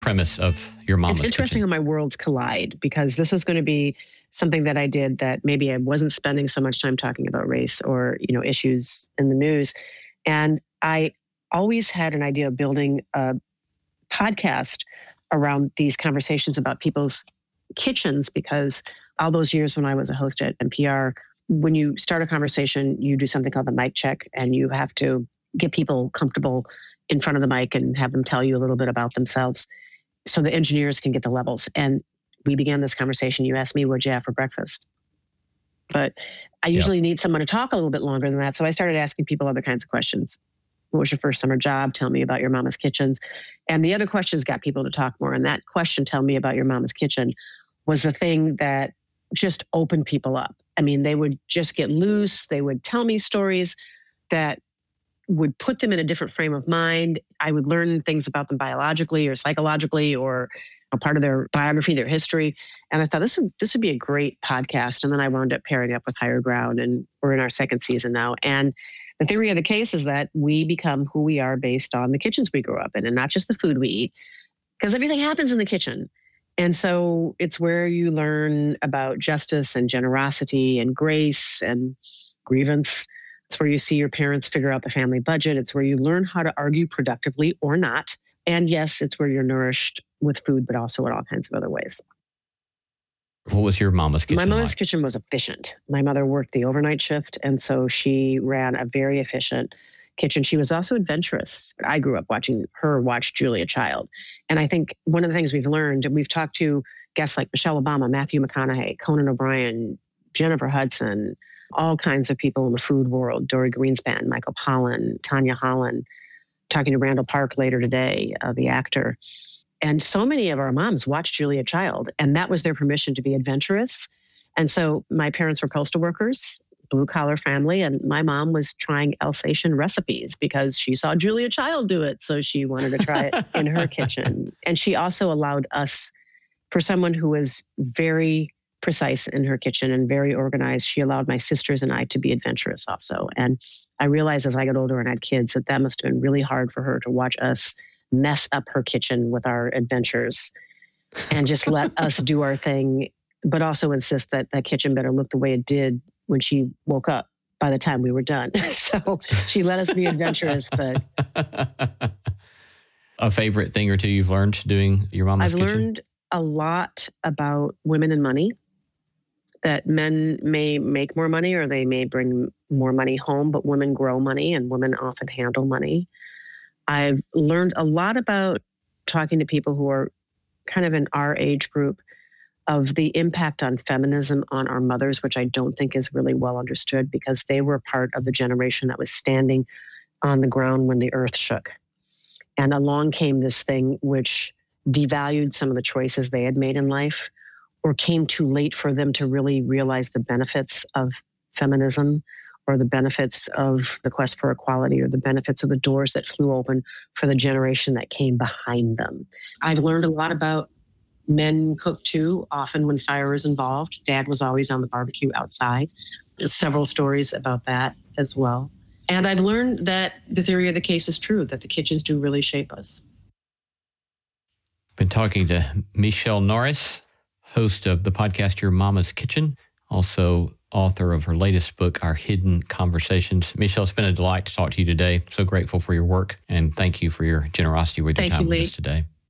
premise of Your Mama's It's interesting Kitchen? how my worlds collide, because this was going to be something that I did that maybe I wasn't spending so much time talking about race or, issues in the news. And I always had an idea of building a podcast around these conversations about people's kitchens, because all those years when I was a host at NPR, when you start a conversation, you do something called the mic check, and you have to get people comfortable in front of the mic and have them tell you a little bit about themselves so the engineers can get the levels. And we began this conversation. You asked me, what'd you have for breakfast? But I usually need someone to talk a little bit longer than that. So I started asking people other kinds of questions. What was your first summer job? Tell me about your mama's kitchens. And the other questions got people to talk more. And that question, tell me about your mama's kitchen, was the thing that just opened people up. I mean, they would just get loose. They would tell me stories that would put them in a different frame of mind. I would learn things about them biologically or psychologically or a part of their biography, their history. And I thought this would be a great podcast. And then I wound up pairing up with Higher Ground, and we're in our second season now. And the theory of the case is that we become who we are based on the kitchens we grew up in, and not just the food we eat, because everything happens in the kitchen. And so it's where you learn about justice and generosity and grace and grievance. It's where you see your parents figure out the family budget. It's where you learn how to argue productively or not. And yes, it's where you're nourished with food, but also in all kinds of other ways. What was your mama's kitchen My mother's like? kitchen was efficient. My mother worked the overnight shift, and so she ran a very efficient kitchen. She was also adventurous. I grew up watching her watch Julia Child. And I think one of the things we've learned, we've talked to guests like Michelle Obama, Matthew McConaughey, Conan O'Brien, Jennifer Hudson, all kinds of people in the food world, Dory Greenspan, Michael Pollan, Tanya Holland, talking to Randall Park later today, the actor. And so many of our moms watched Julia Child, and that was their permission to be adventurous. And so my parents were postal workers, blue-collar family, and my mom was trying Alsatian recipes because she saw Julia Child do it, so she wanted to try it in her kitchen. And she also allowed us, for someone who was very precise in her kitchen and very organized, she allowed my sisters and I to be adventurous also. And I realized as I got older and had kids that must have been really hard for her to watch us mess up her kitchen with our adventures and just let us do our thing, but also insist that that kitchen better look the way it did when she woke up by the time we were done. So she let us be adventurous, but... A favorite thing or two you've learned doing your mama's kitchen? I've learned a lot about women and money, that men may make more money or they may bring more money home, but women grow money and women often handle money. I've learned a lot about talking to people who are kind of in our age group of the impact on feminism on our mothers, which I don't think is really well understood because they were part of the generation that was standing on the ground when the earth shook. And along came this thing which devalued some of the choices they had made in life, or came too late for them to really realize the benefits of feminism or the benefits of the quest for equality or the benefits of the doors that flew open for the generation that came behind them. I've learned a lot about men cook too, often when fire is involved. Dad was always on the barbecue outside. There's several stories about that as well. And I've learned that the theory of the case is true, that the kitchens do really shape us. Been talking to Michele Norris, host of the podcast Your Mama's Kitchen, also author of her latest book, Our Hidden Conversations. Michele, it's been a delight to talk to you today. So grateful for your work, and thank you for your generosity with your time with us today.